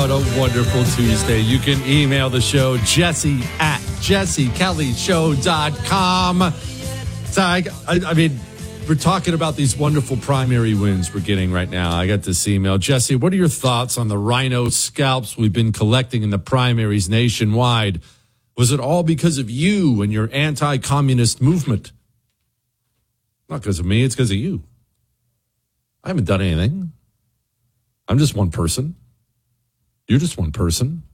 what a wonderful Tuesday. You can email the show, Jesse at jessekellyshow.com. So I mean, we're talking about these wonderful primary wins we're getting right now. I got this email. Jesse, what are your thoughts on the rhino scalps we've been collecting in the primaries nationwide? Was it all because of you and your anti-communist movement? Not because of me, it's because of you. I haven't done anything. I'm just one person. You're just one person.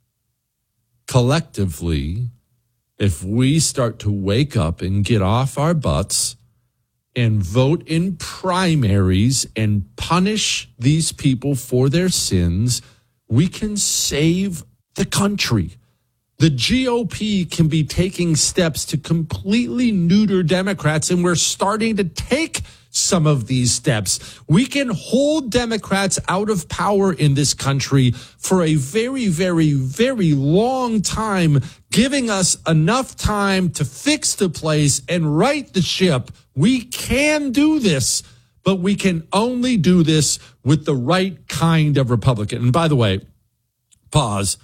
Collectively, if we start to wake up and get off our butts and vote in primaries and punish these people for their sins, we can save the country. The GOP can be taking steps to completely neuter Democrats, and we're starting to take some of these steps. We can hold Democrats out of power in this country for a very, very, very long time, giving us enough time to fix the place and right the ship. We can do this, but we can only do this with the right kind of Republican. And by the way, pause.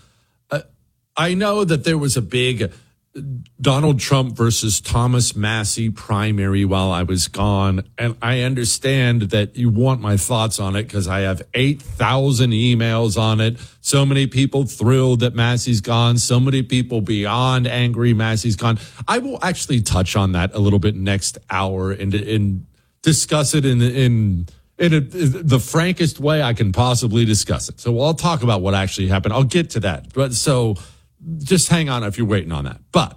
I know that there was a big Donald Trump versus Thomas Massie primary while I was gone, and I understand that you want my thoughts on it because I have 8,000 emails on it. So many people thrilled that Massie's gone. So many people beyond angry Massie's gone. I will actually touch on that a little bit next hour and discuss it in the frankest way I can possibly discuss it. So I'll talk about what actually happened. I'll get to that. But so just hang on if you're waiting on that. But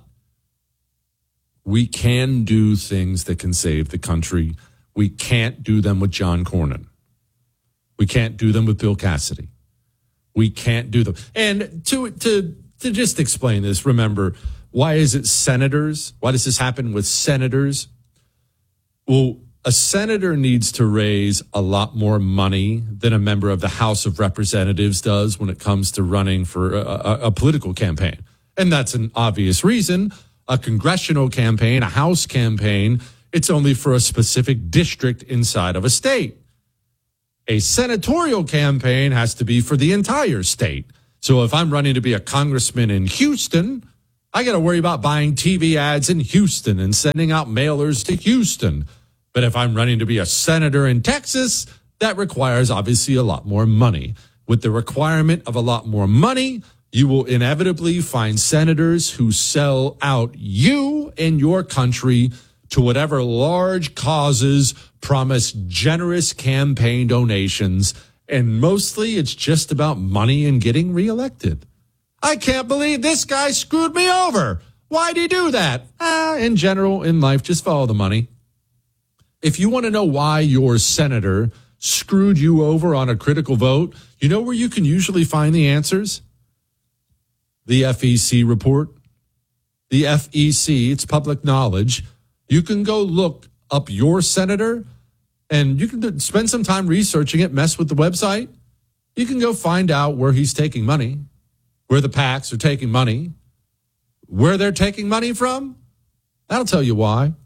we can do things that can save the country. We can't do them with John Cornyn. We can't do them with Bill Cassidy. We can't do them. And to just explain this, remember, why is it senators? Why does this happen with senators? Well, a senator needs to raise a lot more money than a member of the House of Representatives does when it comes to running for a political campaign. And that's an obvious reason. A congressional campaign, a House campaign, it's only for a specific district inside of a state. A senatorial campaign has to be for the entire state. So if I'm running to be a congressman in Houston, I got to worry about buying TV ads in Houston and sending out mailers to Houston. But if I'm running to be a senator in Texas, that requires obviously a lot more money. With the requirement of a lot more money, you will inevitably find senators who sell out you and your country to whatever large causes, promise generous campaign donations, and mostly it's just about money and getting reelected. I can't believe this guy screwed me over. Why'd he do that? In general, in life, just follow the money. If you want to know why your senator screwed you over on a critical vote, you know where you can usually find the answers? The FEC report. The FEC, it's public knowledge. You can go look up your senator and you can spend some time researching it, mess with the website. You can go find out where he's taking money, where the PACs are taking money, where they're taking money from. That'll tell you why.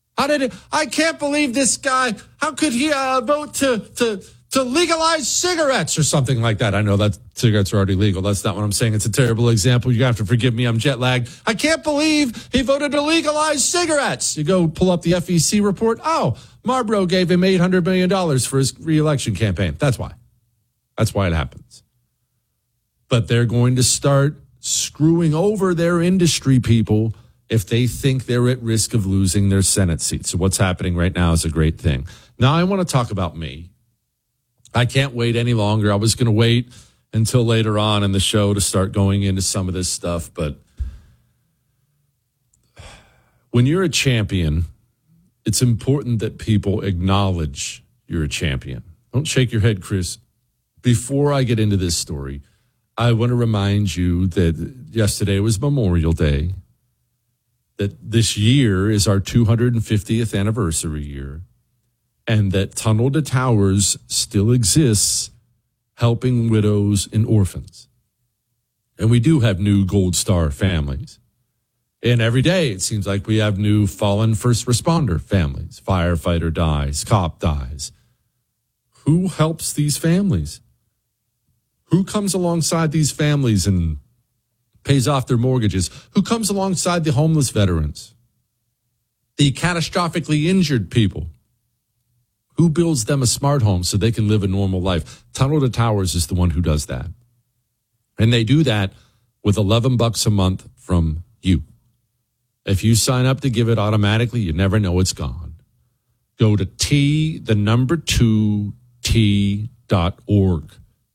I can't believe this guy. How could he vote to legalize cigarettes or something like that? I know that cigarettes are already legal. That's not what I'm saying. It's a terrible example. You have to forgive me. I'm jet lagged. I can't believe he voted to legalize cigarettes. You go pull up the FEC report. Oh, Marlboro gave him $800 million for his reelection campaign. That's why. That's why it happens. But they're going to start screwing over their industry people if they think they're at risk of losing their Senate seats. So what's happening right now is a great thing. Now I want to talk about me. I can't wait any longer. I was going to wait until later on in the show to start going into some of this stuff. But when you're a champion, it's important that people acknowledge you're a champion. Don't shake your head, Chris. Before I get into this story, I want to remind you that yesterday was Memorial Day, that this year is our 250th anniversary year, and that Tunnel to Towers still exists, helping widows and orphans. And we do have new Gold Star families. And every day it seems like we have new fallen first responder families. Firefighter dies, cop dies. Who helps these families? Who comes alongside these families and pays off their mortgages? Who comes alongside the homeless veterans? The catastrophically injured people? Who builds them a smart home so they can live a normal life? Tunnel to Towers is the one who does that. And they do that with $11 a month from you. If you sign up to give it automatically, you never know it's gone. Go to T2T.org.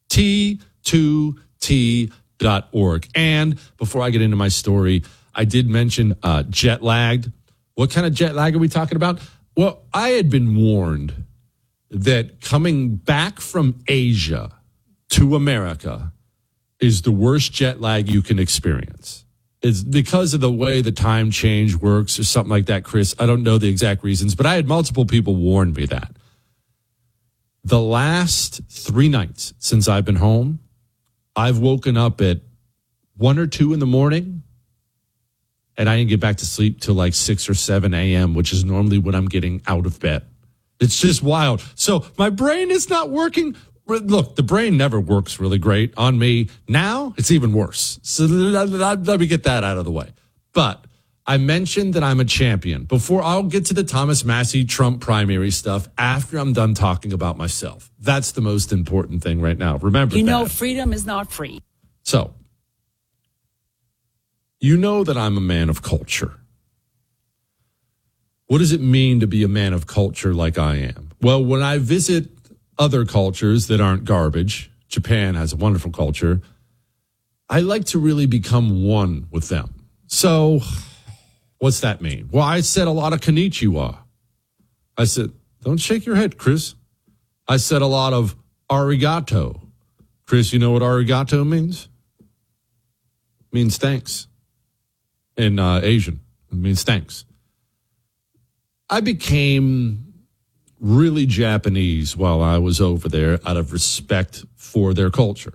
T2T.org. And before I get into my story, I did mention jet lagged. What kind of jet lag are we talking about? Well, I had been warned that coming back from Asia to America is the worst jet lag you can experience. It's because of the way the time change works or something like that, Chris. I don't know the exact reasons, but I had multiple people warn me that. The last 3 nights since I've been home, I've woken up at 1 or 2 in the morning, and I didn't get back to sleep till like 6 or 7 a.m., which is normally when I'm getting out of bed. It's just wild. So my brain is not working. Look, the brain never works really great on me. Now it's even worse. So let me get that out of the way. But I mentioned that I'm a champion. Before I'll get to the Thomas Massie Trump primary stuff after I'm done talking about myself. That's the most important thing right now. Remember that. Freedom is not free. So, you know that I'm a man of culture. What does it mean to be a man of culture like I am? Well, when I visit other cultures that aren't garbage, Japan has a wonderful culture, I like to really become one with them. So, what's that mean? Well, I said a lot of konnichiwa. I said, don't shake your head, Chris. I said a lot of arigato. Chris, you know what arigato means? It means thanks. In Asian, it means thanks. I became really Japanese while I was over there out of respect for their culture.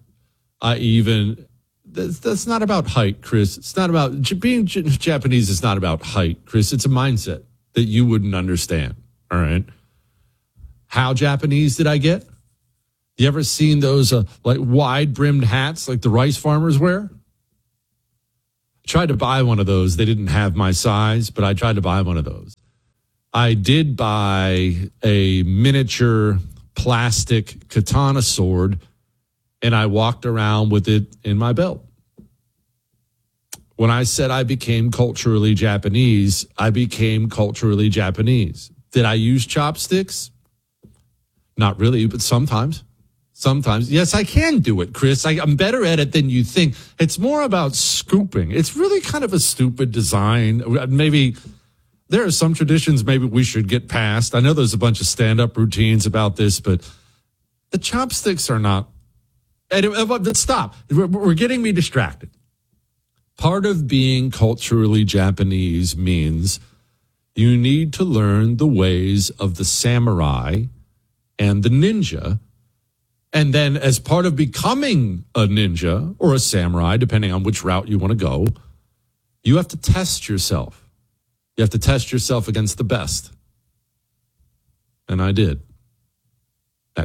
That's not about height, Chris. It's not about, being Japanese is not about height, Chris. It's a mindset that you wouldn't understand, all right? How Japanese did I get? You ever seen those like wide-brimmed hats like the rice farmers wear? Tried to buy one of those. They didn't have my size, but I tried to buy one of those. I did buy a miniature plastic katana sword, and I walked around with it in my belt. When I said I became culturally Japanese, I became culturally Japanese. Did I use chopsticks? Not really, but sometimes. Sometimes. Yes, I can do it, Chris. I'm better at it than you think. It's more about scooping. It's really kind of a stupid design. Maybe there are some traditions maybe we should get past. I know there's a bunch of stand-up routines about this, but the chopsticks are not. Stop. We're getting me distracted. Part of being culturally Japanese means you need to learn the ways of the samurai and the ninja. And then as part of becoming a ninja or a samurai, depending on which route you want to go, you have to test yourself. You have to test yourself against the best. And I did.